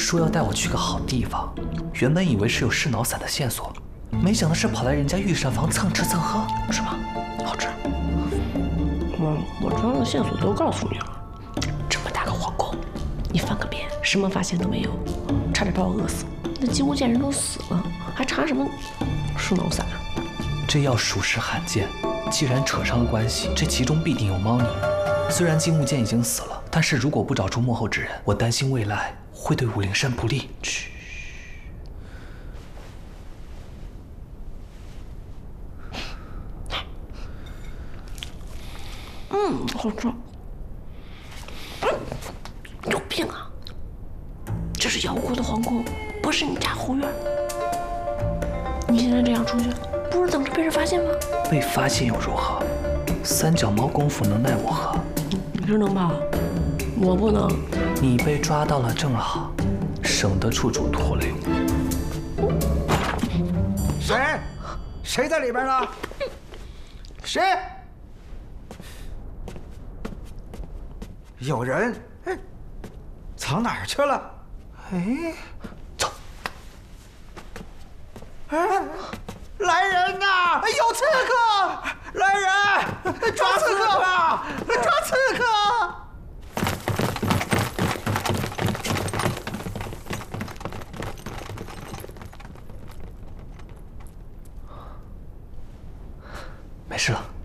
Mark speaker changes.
Speaker 1: 说要带我去个好地方，原本以为是有势脑散的线索，没想到是跑来人家御膳房蹭吃蹭喝，是吗？好吃。
Speaker 2: 我知道的线索都告诉你了。这么大个皇宫，你翻个遍，什么发现都没有，差点把我饿死。那金无贱人都死了，还查什么势脑散？
Speaker 1: 这药属实罕见，既然扯上了关系，这其中必定有猫腻。虽然金无贱已经死了，但是如果不找出幕后之人，我担心未来会对武陵山不利。嘘。
Speaker 2: 好吃。有病啊！这是姚国的皇宫，不是你家后院。你现在这样出去，不是等着被人发现吗？
Speaker 1: 被发现又如何？三脚猫功夫能奈我何？
Speaker 2: 你是能吧？我不能。
Speaker 1: 你被抓到了正好，省得处处拖累我。
Speaker 3: 谁在里边呢？谁？有人？哎，藏哪儿去了？哎，
Speaker 1: 走。
Speaker 3: 哎，来人呐！有刺客！来人！抓刺客！抓刺客！
Speaker 1: 没事了。